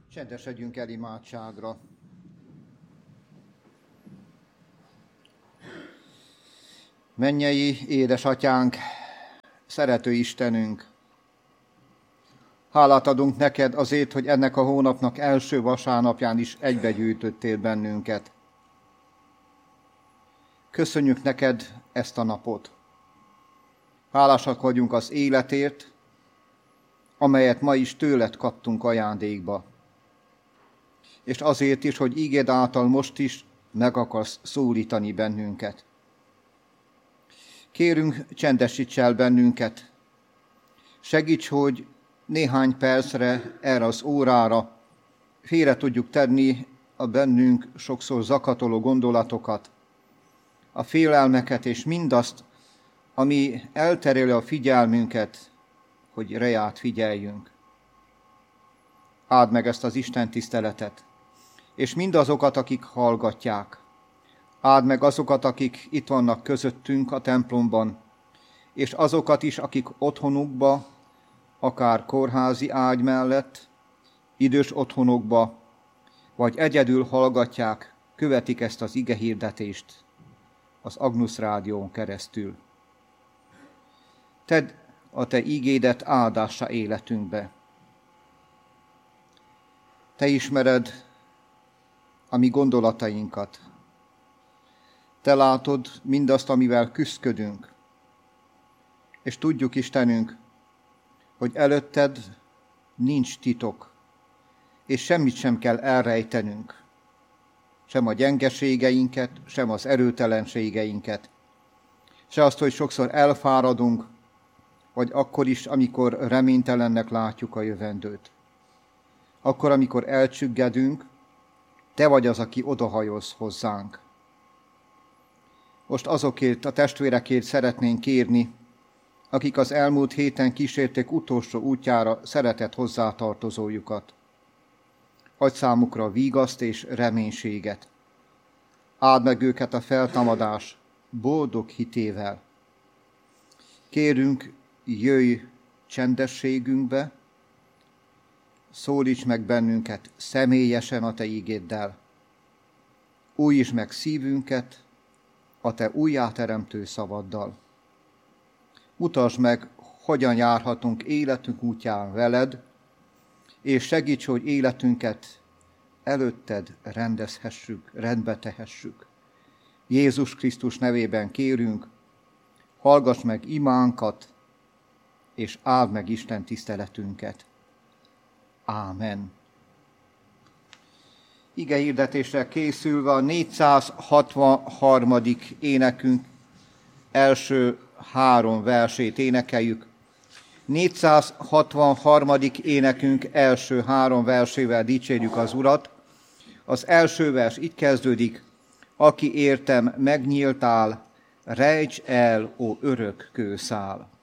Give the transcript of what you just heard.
Csendesedjünk el imádságra. Mennyei édesatyánk, szerető Istenünk, hálát adunk neked azért, hogy ennek a hónapnak első vasárnapján is egybegyűjtöttél bennünket. Köszönjük neked ezt a napot. Hálásak vagyunk az életért, amelyet ma is tőled kaptunk ajándékba. És azért is, hogy ígéd által most is meg akarsz szólítani bennünket. Kérünk, csendesíts el bennünket. Segíts, hogy néhány percre, erre az órára félre tudjuk tenni a bennünk sokszor zakatoló gondolatokat, a félelmeket és mindazt, ami eltereli a figyelmünket, hogy reát figyeljünk. Áld meg ezt az Isten tiszteletet, és mindazokat, akik hallgatják. Áld meg azokat, akik itt vannak közöttünk a templomban, és azokat is, akik otthonukba, akár kórházi ágy mellett, idős otthonokba, vagy egyedül hallgatják, követik ezt az igehirdetést az Agnus Rádión keresztül. Tedd a te ígédet áldássá életünkbe. Te ismered a mi gondolatainkat. Te látod mindazt, amivel küszködünk. És tudjuk, Istenünk, hogy előtted nincs titok, és semmit sem kell elrejtenünk. Sem a gyengeségeinket, sem az erőtelenségeinket. Se azt, hogy sokszor elfáradunk, vagy akkor is, amikor reménytelennek látjuk a jövendőt. Akkor, amikor elcsüggedünk, te vagy az, aki odahajolsz hozzánk. Most azokért, a testvérekért szeretnénk kérni, akik az elmúlt héten kísérték utolsó útjára szeretett hozzátartozójukat. Adj számukra vígaszt és reménységet. Áld meg őket a feltámadás boldog hitével. Kérünk, jöjj csendességünkbe, szólíts meg bennünket személyesen a te ígéddel. Újítsd meg szívünket a te újjáteremtő szavaddal. Mutasd meg, hogyan járhatunk életünk útján veled, és segíts, hogy életünket előtted rendezhessük, rendbe tehessük. Jézus Krisztus nevében kérünk, hallgass meg imánkat, és áld meg Isten tiszteletünket. Ámen. Igehirdetésre készülve a 463. énekünk első 3 versét énekeljük. 463. énekünk első 3 versével dicsérjük az Urat. Az első vers így kezdődik: aki értem megnyíltál, rejts el, ó örök kőszál.